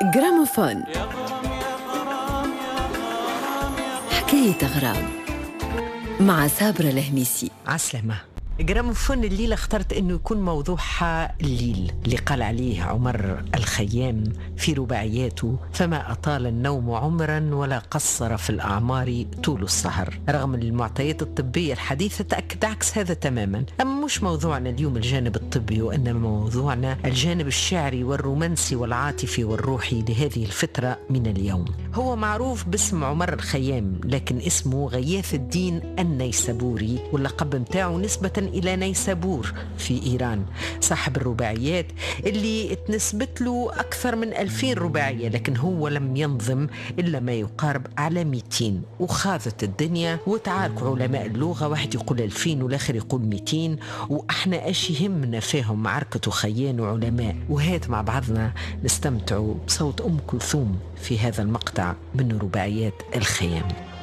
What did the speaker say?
جراموفون، حكاية أغرام مع سابرة الهميسي. عسلامة. جراموفون الليلة اخترت أنه يكون موضوعها الليل اللي قال عليه عمر الخيام في رباعياته: فما أطال النوم عمرا ولا قصر في الأعمار طول السهر. رغم المعطيات الطبية الحديثة تأكد عكس هذا تماما. أما مش موضوعنا اليوم الجانب الطبي، وإنما موضوعنا الجانب الشعري والرومانسي والعاطفي والروحي لهذه الفترة من اليوم. هو معروف باسم عمر الخيام، لكن اسمه غياث الدين النيسابوري، واللقب متاعه نسبة إلى نيسابور في إيران، صاحب الرباعيات اللي تنسبت له أكثر من 2000 رباعية، لكن هو لم ينظم إلا ما يقارب على 200. وخاضت الدنيا وتعارك علماء اللغة، واحد يقول 2000 والآخر يقول 200، وإحنا أش يهمنا فيهم معركة خيان وعلماء. وهات مع بعضنا نستمتعوا بصوت أم كلثوم في هذا المقطع من رباعيات الخيام.